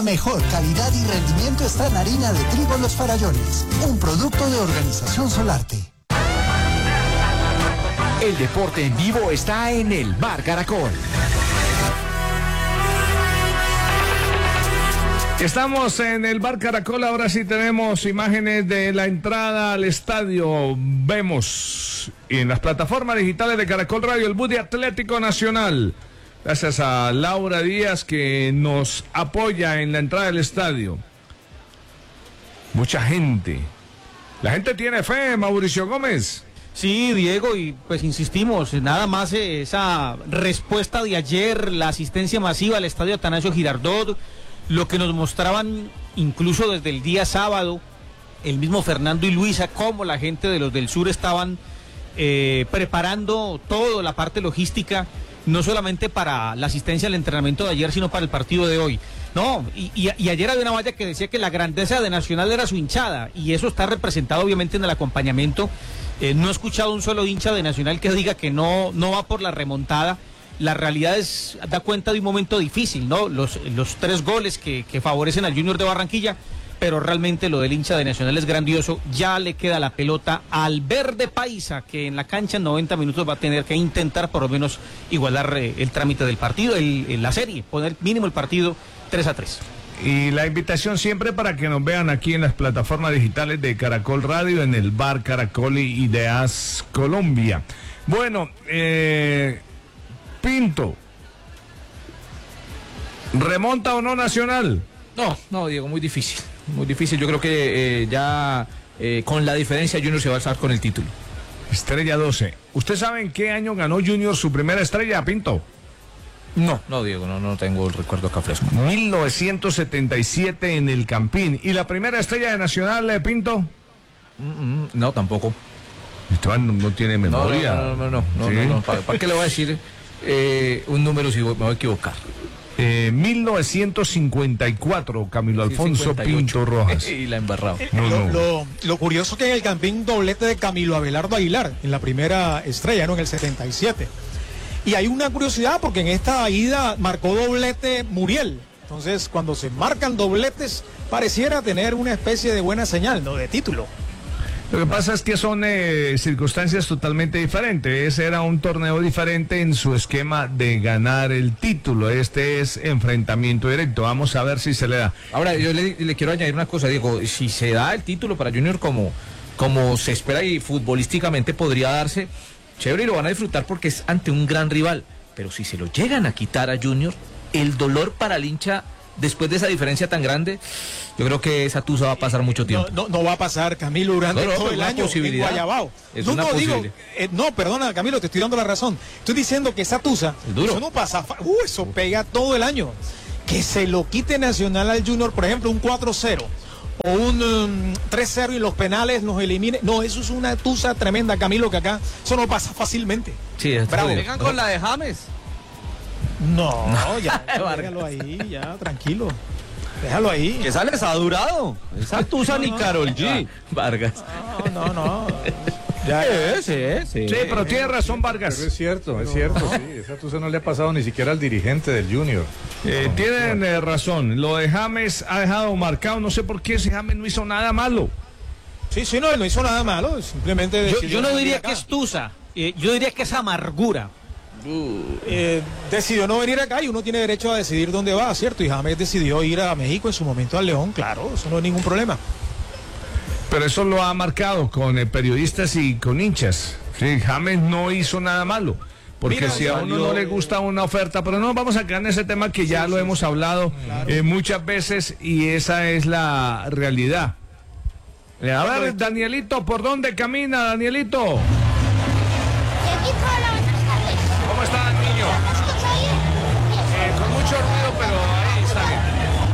Mejor calidad y rendimiento está en harina de trigo Los Farallones, un producto de Organización Solarte. El deporte en vivo está en el Bar Caracol. Estamos en el Bar Caracol, ahora sí tenemos imágenes de la entrada al estadio. Vemos en las plataformas digitales de Caracol Radio el bus de Atlético Nacional. Gracias a Laura Díaz que nos apoya en la entrada del estadio. Mucha gente. La gente tiene fe, Mauricio Gómez. Sí, Diego, y pues insistimos, nada más esa respuesta de ayer, la asistencia masiva al estadio Atanasio Girardot, lo que nos mostraban incluso desde el día sábado, el mismo Fernando y Luisa, cómo la gente de los del sur estaban preparando toda la parte logística, no solamente para la asistencia al entrenamiento de ayer, sino para el partido de hoy. No, y ayer había una valla que decía que la grandeza de Nacional era su hinchada, y eso está representado obviamente en el acompañamiento. No he escuchado un solo hincha de Nacional que diga que no va por la remontada. La realidad da cuenta de un momento difícil, ¿no? Los 3 goles que favorecen al Junior de Barranquilla, pero realmente lo del hincha de Nacional es grandioso. Ya le queda la pelota al verde paisa, que en la cancha en 90 minutos va a tener que intentar por lo menos igualar el trámite del partido, la serie, poner mínimo el partido 3-3. Y la invitación siempre para que nos vean aquí en las plataformas digitales de Caracol Radio, en el Bar Caracol y Ideas Colombia. Bueno, Pinto, ¿remonta o no Nacional? No, Diego, muy difícil. Muy difícil. Yo creo que ya con la diferencia Junior se va a alzar con el título. Estrella 12. ¿Usted sabe en qué año ganó Junior su primera estrella, Pinto? No, Diego, no tengo el recuerdo acá fresco. 1977 en el Campín. ¿Y la primera estrella de Nacional, Pinto? No, tampoco. Esteban no tiene memoria. No. ¿Para qué le voy a decir un número si me voy a equivocar? 1954, Camilo Alfonso 58. Pinto Rojas. Y la embarrado. Lo curioso que en el Campín doblete de Camilo Abelardo Aguilar en la primera estrella, ¿no? En el 77. Y hay una curiosidad porque en esta ida marcó doblete Muriel. Entonces, cuando se marcan dobletes, pareciera tener una especie de buena señal, ¿no? De título. Lo que pasa es que son circunstancias totalmente diferentes. Ese era un torneo diferente en su esquema de ganar el título. Este es enfrentamiento directo. Vamos a ver si se le da. Ahora, yo le quiero añadir una cosa, Diego. Si se da el título para Junior como se espera y futbolísticamente podría darse, chévere, y lo van a disfrutar porque es ante un gran rival. Pero si se lo llegan a quitar a Junior, el dolor para el hincha después de esa diferencia tan grande, yo creo que esa tusa va a pasar mucho tiempo. No va a pasar, Camilo, durante todo el año en Guayabao. Perdona, Camilo, te estoy dando la razón. Estoy diciendo que esa tusa, eso no pasa, eso pega todo el año. Que se lo quite Nacional al Junior, por ejemplo, un 4-0 o un 3-0 y los penales nos elimine. No, eso es una tusa tremenda, Camilo, que acá eso no pasa fácilmente. Sí, bravo. Vengan con la de James. No, ya, déjalo ahí, ya, tranquilo. Déjalo ahí. Que esa les ha durado. Esa tusa ni Karol G. Vargas. No. Sí, pero tiene razón Vargas. Pero es cierto, sí. Esa tusa no le ha pasado ni siquiera al dirigente del Junior. Tienen razón. Lo de James ha dejado marcado. No sé por qué ese James no hizo nada malo. Sí, él no hizo nada malo. Simplemente yo no diría que es tusa. Yo diría que es amargura. Decidió no venir acá y uno tiene derecho a decidir dónde va, ¿cierto? Y James decidió ir a México en su momento al León, claro, eso no es ningún problema. Pero eso lo ha marcado con periodistas y con hinchas. Sí, James no hizo nada malo. Porque si a uno no le gusta una oferta, pero no vamos a quedar en ese tema que ya lo hemos hablado muchas veces y esa es la realidad. A ver, Danielito, ¿por dónde camina, Danielito? ¿Cómo está, niño? Con mucho ruido, pero ahí está bien.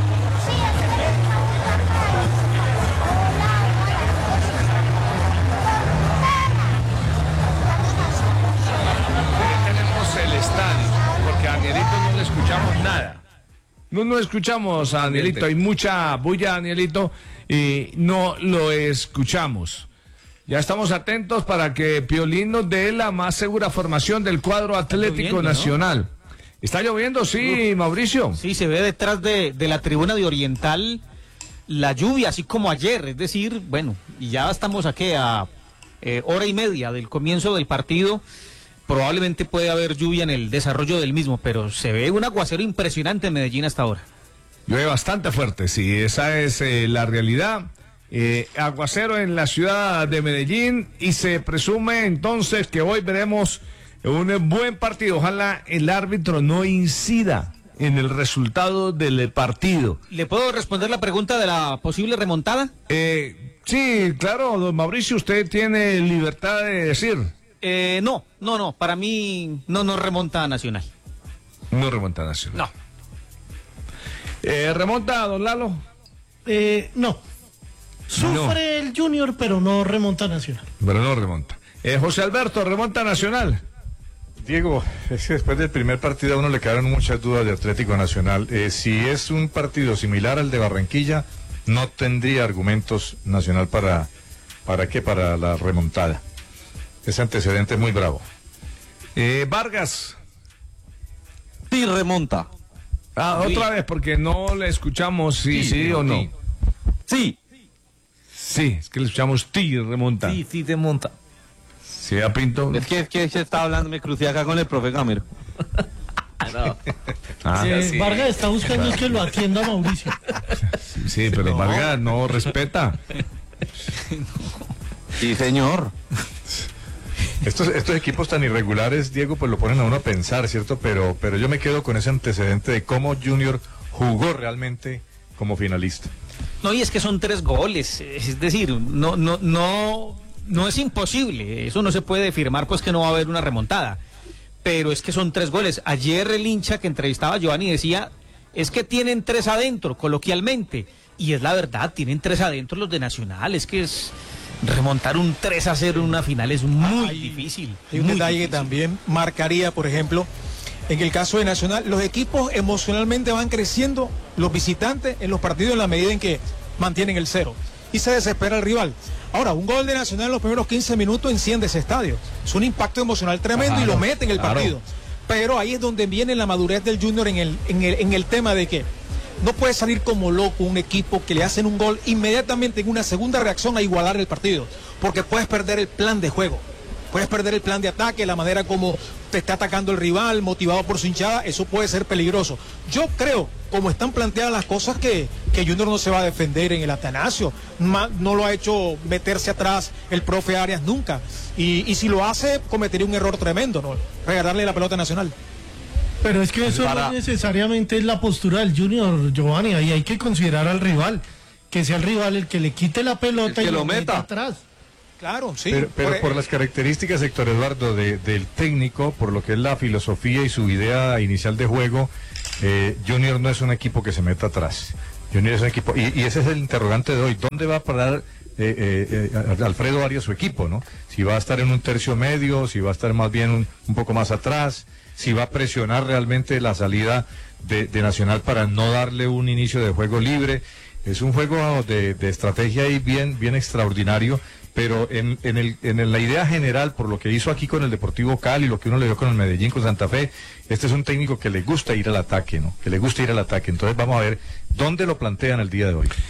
Tenemos el estadio, porque a Danielito no le escuchamos nada. No escuchamos a Danielito, hay mucha bulla, Danielito, y no lo escuchamos. Ya estamos atentos para que Piolín nos dé la más segura formación del cuadro Atlético Nacional. ¿Está lloviendo? Sí, Mauricio. Sí, se ve detrás de la tribuna de Oriental la lluvia, así como ayer. Es decir, bueno, y ya estamos aquí a hora y media del comienzo del partido. Probablemente puede haber lluvia en el desarrollo del mismo, pero se ve un aguacero impresionante en Medellín hasta ahora. Llueve bastante fuerte, sí, esa es la realidad. Aguacero en la ciudad de Medellín y se presume entonces que hoy veremos un buen partido. Ojalá el árbitro no incida en el resultado del partido. ¿Le puedo responder la pregunta de la posible remontada? Sí, claro, don Mauricio, usted tiene libertad de decir. No, para mí no remonta a Nacional. No remonta a Nacional. No. ¿Remonta, don Lalo? No. Sufre el Junior, pero no remonta a Nacional. Pero no remonta. José Alberto, ¿remonta a Nacional? Diego, es que después del primer partido a uno le quedaron muchas dudas de Atlético Nacional. Si es un partido similar al de Barranquilla, no tendría argumentos Nacional para la remontada. Ese antecedente es muy bravo. Vargas. Sí, remonta. Otra vez, porque no le escuchamos sí o no. Sí. Sí, es que le escuchamos remonta. Sí, remonta. Sí, a Pinto. Es que se está hablando, me crucé acá con el profe Gamero. Sí. Vargas está buscando que lo atienda Mauricio. Sí, pero Vargas no respeta. Sí, señor. Estos equipos tan irregulares, Diego, pues lo ponen a uno a pensar, ¿cierto? Pero yo me quedo con ese antecedente de cómo Junior jugó realmente como finalista. No, y es que son 3 goles, es decir, no es imposible, eso no se puede afirmar pues que no va a haber una remontada, pero es que son 3 goles. Ayer el hincha que entrevistaba a Giovanni decía, es que tienen 3 adentro, coloquialmente, y es la verdad, tienen 3 adentro los de Nacional, es que es... Remontar un 3-0 en una final es muy difícil. Hay un detalle que también marcaría, por ejemplo, en el caso de Nacional, los equipos emocionalmente van creciendo, los visitantes en los partidos en la medida en que mantienen el 0 y se desespera el rival. Ahora, un gol de Nacional en los primeros 15 minutos enciende ese estadio. Es un impacto emocional tremendo y lo mete en el partido. Pero ahí es donde viene la madurez del Junior en el tema de que no puede salir como loco un equipo que le hacen un gol inmediatamente en una segunda reacción a igualar el partido, porque puedes perder el plan de juego, puedes perder el plan de ataque, la manera como te está atacando el rival, motivado por su hinchada, eso puede ser peligroso. Yo creo, como están planteadas las cosas, que Junior no se va a defender en el Atanasio, no lo ha hecho meterse atrás el profe Arias nunca, y si lo hace cometería un error tremendo, ¿no? Regalarle la pelota a Nacional. Pero es que eso no necesariamente es la postura del Junior, Giovanni, ahí hay que considerar al rival, que sea el rival el que le quite la pelota y lo meta atrás. Claro, sí. Pero por las características, Héctor Eduardo, del técnico, por lo que es la filosofía y su idea inicial de juego, Junior no es un equipo que se meta atrás. Junior es un equipo, y ese es el interrogante de hoy, ¿dónde va a parar Alfredo Arias su equipo, ¿no? Si va a estar en un tercio medio, si va a estar más bien un poco más atrás, si va a presionar realmente la salida de Nacional para no darle un inicio de juego libre. Es un juego de estrategia ahí bien extraordinario, pero en la idea general, por lo que hizo aquí con el Deportivo Cali, lo que uno le dio con el Medellín, con Santa Fe, este es un técnico que le gusta ir al ataque, ¿no? Que le gusta ir al ataque. Entonces vamos a ver dónde lo plantean el día de hoy.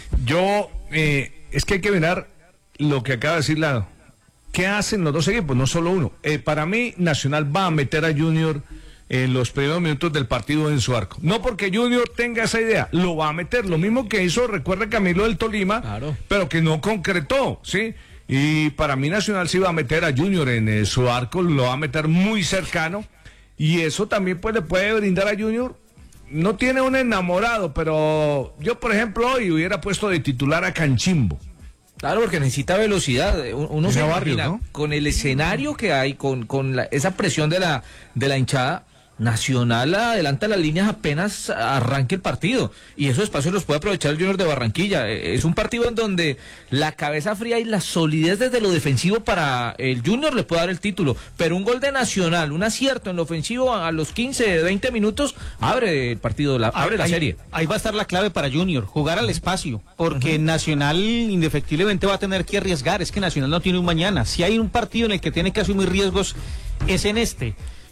Es que hay que mirar lo que acaba de decir Lado. ¿Qué hacen los dos equipos? No solo uno. Para mí, Nacional va a meter a Junior en los primeros minutos del partido en su arco. No porque Junior tenga esa idea, lo va a meter. Lo mismo que hizo, recuerda, Camilo del Tolima, claro, pero que no concretó, ¿sí? Y para mí Nacional sí va a meter a Junior en su arco, lo va a meter muy cercano. Y eso también pues le puede brindar a Junior. No tiene un enamorado, pero yo, por ejemplo, hoy hubiera puesto de titular a Canchimbo. Claro, porque necesita velocidad. Uno se imagina, ¿no? Con el escenario que hay, con esa presión de la hinchada, Nacional adelanta las líneas apenas arranque el partido, y esos espacios los puede aprovechar el Junior de Barranquilla. Es un partido en donde la cabeza fría y la solidez desde lo defensivo para el Junior le puede dar el título, pero un gol de Nacional, un acierto en lo ofensivo a los 15, 20 minutos, abre el partido, abre la serie. Ahí va a estar la clave para Junior, jugar al espacio, porque Nacional indefectiblemente va a tener que arriesgar. Es que Nacional no tiene un mañana. Si hay un partido en el que tiene que asumir riesgos, es en este.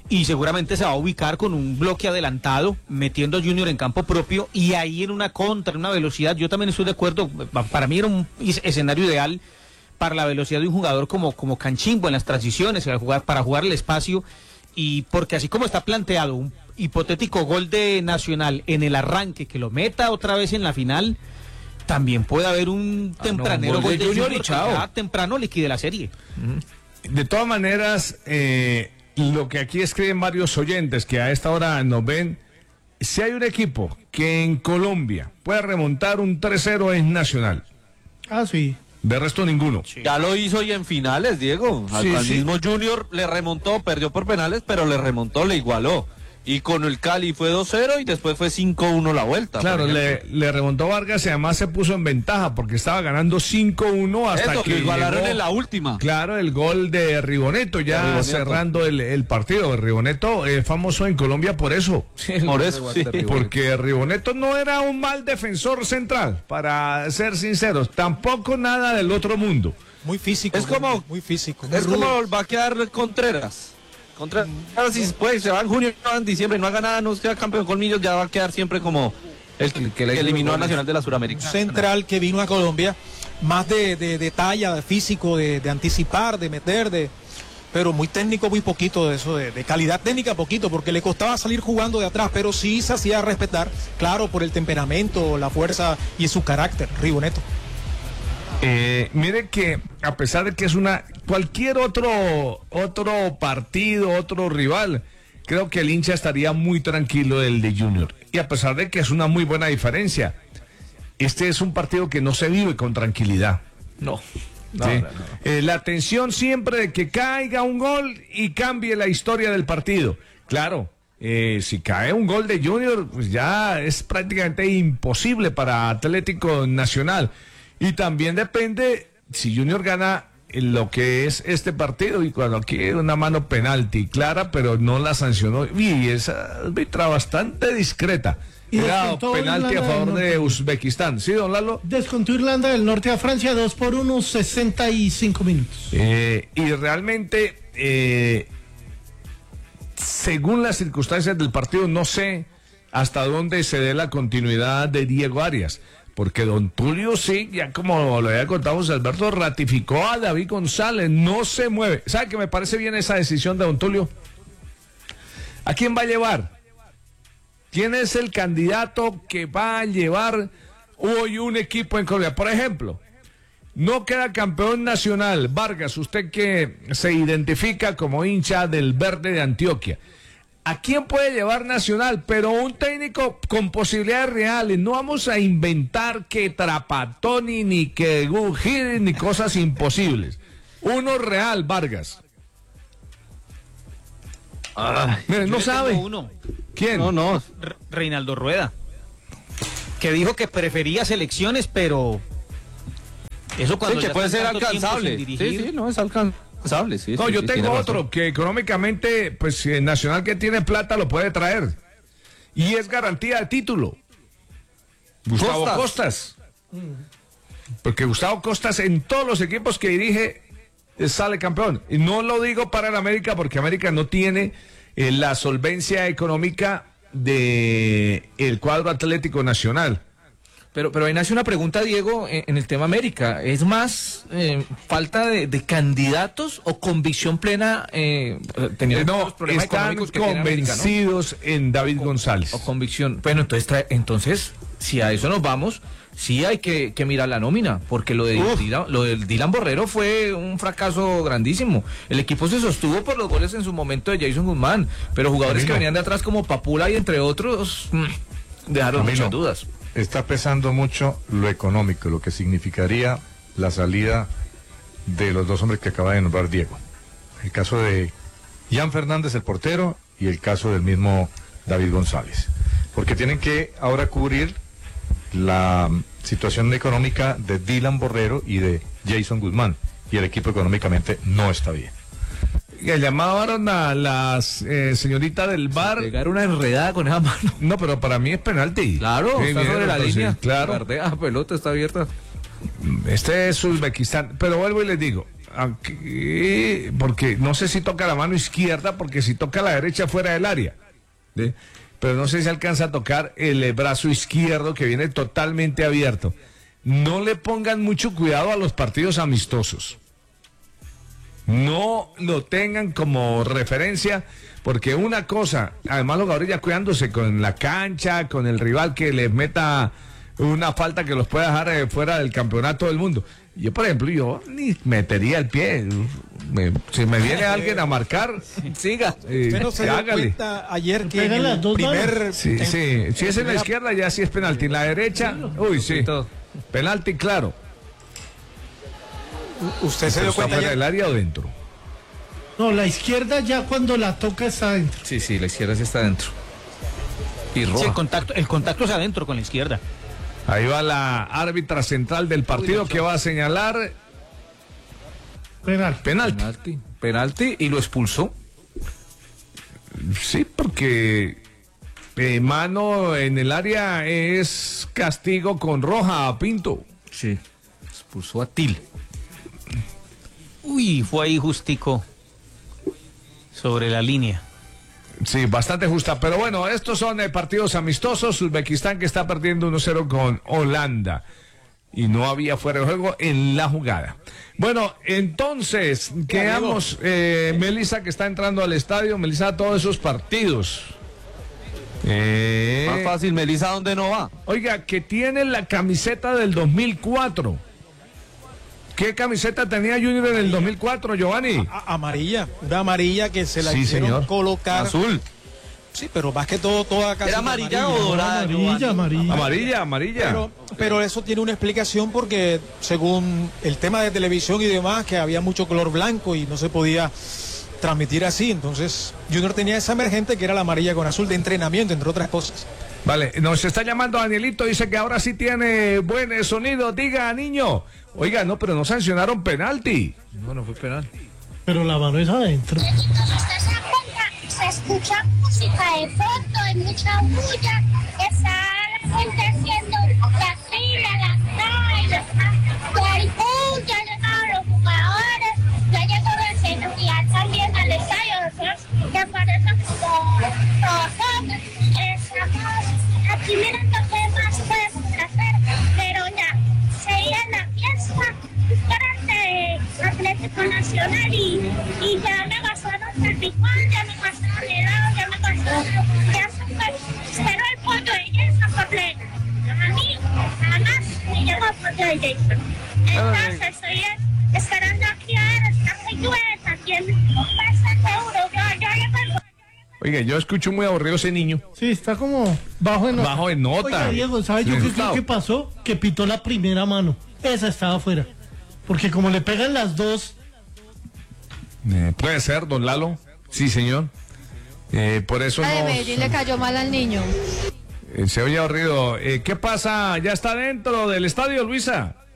y seguramente se va a ubicar con un bloque adelantado, metiendo a Junior en campo propio y ahí en una contra, en una velocidad. Yo también estoy de acuerdo, para mí era un escenario ideal para la velocidad de un jugador como Canchimbo en las transiciones, para jugar el espacio, y porque así como está planteado un hipotético gol de Nacional en el arranque, que lo meta otra vez en la final, también puede haber un tempranero gol de Junior y chao, temprano liquide la serie. De todas maneras, lo que aquí escriben varios oyentes que a esta hora nos ven, si hay un equipo que en Colombia puede remontar un 3-0 es Nacional. Ah, sí. De resto ninguno. Sí. Ya lo hizo y en finales, Diego. Al mismo Junior le remontó, perdió por penales, pero le remontó, le igualó. Y con el Cali fue 2-0 y después fue 5-1 la vuelta. Claro, le remontó Vargas y además se puso en ventaja porque estaba ganando 5-1 hasta que lo igualaron llegó, en la última. Claro, el gol de Riboneto, ya cerrando el partido. Riboneto es famoso en Colombia por eso. Por eso, sí. Porque Riboneto no era un mal defensor central, para ser sinceros. Tampoco nada del otro mundo. Muy físico. Es como, muy físico. Es como va a quedar Contreras. Si después se va en junio, en diciembre, no haga nada, no sea campeón con Millos, ya va a quedar siempre como el que eliminó al Nacional de la Suramérica. Un central que vino a Colombia, más de talla, de físico, de anticipar, de meter, pero muy técnico, muy poquito de eso, de calidad técnica poquito, porque le costaba salir jugando de atrás, pero sí se hacía respetar, claro, por el temperamento, la fuerza y su carácter, Riboneto. Mire que a pesar de que es cualquier otro partido, otro rival, creo que el hincha estaría muy tranquilo del de Junior. Y a pesar de que es una muy buena diferencia, este es un partido que no se vive con tranquilidad. No. ¿Sí? La tensión siempre de que caiga un gol y cambie la historia del partido. Claro, si cae un gol de Junior, pues ya es prácticamente imposible para Atlético Nacional. Y también depende si Junior gana en lo que es este partido, y cuando aquí una mano penalti clara, pero no la sancionó. Y esa árbitra bastante discreta. Y era penalti a favor de Uzbekistán. ¿Sí, don Lalo? Descontó Irlanda del Norte a Francia 2-1, 65 minutos. Y realmente, según las circunstancias del partido, no sé hasta dónde se dé la continuidad de Diego Arias. Porque don Tulio sí, ya como lo había contado José Alberto, ratificó a David González, no se mueve. ¿Sabe que me parece bien esa decisión de don Tulio? ¿A quién va a llevar? ¿Quién es el candidato que va a llevar hoy un equipo en Colombia? Por ejemplo, no queda campeón nacional. Vargas, usted que se identifica como hincha del Verde de Antioquia, ¿a quién puede llevar Nacional? Pero un técnico con posibilidades reales. No vamos a inventar que Trapatoni, ni que Gugir, ni cosas imposibles. Uno real, Vargas. Miren, no sabe. Uno. ¿Quién? No. Reinaldo Rueda. Que dijo que prefería selecciones, pero eso cuando sí, que puede ser alcanzable. Sí, no es alcanzable. Sí, no, sí, yo sí, tengo otro que económicamente, pues el Nacional que tiene plata lo puede traer. Y es garantía de título. Gustavo Costas. Porque Gustavo Costas en todos los equipos que dirige sale campeón. Y no lo digo para el América porque América no tiene la solvencia económica de el cuadro Atlético Nacional. Pero ahí nace una pregunta, Diego, en el tema América. ¿Es más falta de candidatos o convicción plena? No, están convencidos en David González. O convicción. Bueno, entonces, si a eso nos vamos, sí hay que mirar la nómina, porque lo del Dylan Borrero fue un fracaso grandísimo. El equipo se sostuvo por los goles en su momento de Jason Guzmán, pero jugadores que venían de atrás como Papula y entre otros dejaron muchas dudas. Está pesando mucho lo económico, lo que significaría la salida de los dos hombres que acaba de nombrar Diego. El caso de Jan Fernández, el portero, y el caso del mismo David González. Porque tienen que ahora cubrir la situación económica de Dylan Borrero y de Jason Guzmán. Y el equipo económicamente no está bien. Que llamaron a la señorita del bar. Llegar una enredada con esa mano. No, pero para mí es penalti. Claro, está sobre la línea. Claro. La pelota está abierta. Este es Uzbekistán. Pero vuelvo y les digo, aquí, porque no sé si toca la mano izquierda, porque si toca la derecha fuera del área, ¿sí? Pero no sé si alcanza a tocar el brazo izquierdo que viene totalmente abierto. No le pongan mucho cuidado a los partidos amistosos. No lo tengan como referencia, porque una cosa, además los jugadores ya cuidándose con la cancha, con el rival que les meta una falta que los pueda dejar fuera del campeonato del mundo. Yo, por ejemplo, yo ni metería el pie. Si me viene alguien a marcar, siga. No se dio cuenta ayer que en el primer... si es en la izquierda ya sí es penalti. En la derecha, uy, sí. Penalti, claro. ¿Usted se dio cuenta fuera del área o dentro? No, la izquierda ya cuando la toca está adentro. Sí, la izquierda sí está adentro. Y roja. Sí, el contacto es adentro con la izquierda. Ahí va la árbitra central del partido que va a señalar penalti y lo expulsó. Sí, porque mano en el área es castigo con roja a Pinto. Sí, expulsó a Til. Uy, fue ahí justico sobre la línea. Sí, bastante justa, pero bueno, estos son partidos amistosos. Uzbekistán que está perdiendo 1-0 con Holanda y no había fuera de juego en la jugada. Bueno, entonces quedamos, Melissa que está entrando al estadio. Melissa, todos esos partidos. Más fácil, Melissa, ¿dónde no va? Oiga, que tiene la camiseta del 2004. ¿Qué camiseta tenía Junior en el 2004, Giovanni? Amarilla, una amarilla que se la hicieron colocar. Azul. Sí, pero más que todo, toda casi. ¿Era amarilla o dorada? Amarilla. Pero eso tiene una explicación porque según el tema de televisión y demás, que había mucho color blanco y no se podía transmitir así. Entonces, Junior tenía esa emergente que era la amarilla con azul de entrenamiento, entre otras cosas. Vale, nos está llamando Danielito, dice que ahora sí tiene buen sonido. Diga, niño. Oiga, no, pero no sancionaron penalti. No fue penal. Pero la mano es adentro. Se escucha música de fondo, hay mucha bulla. Está la gente haciendo la fila, las calles. Ya llegaron los jugadores, ya llegó el seguridad también al estadio. Nosotros que parecen como nosotros. Estamos aquí mirando qué más podemos hacer, pero ya seguía la fiesta durante Atlético Nacional y ya me gastaron salpicón, ya me gastaron helado, ya me gastaron, ya espero el pollo de Jason completo. A mí, nada más me llegó el pollo de Jason. Entonces estoy esperando aquí a ver hasta que llueve también. Bastante seguro, ya llegó el... Oiga, yo escucho muy aburrido ese niño. Sí, está como bajo en nota. Bajo en nota. Oiga, Diego, ¿sabes yo qué creo que pasó? Que pitó la primera mano. Esa estaba afuera. Porque como le pegan las dos... Puede ser, don Lalo. Sí, señor. Por eso no... Medellín le cayó mal al niño. Se oye aburrido. ¿Qué pasa? ¿Ya está dentro del estadio, Luisa?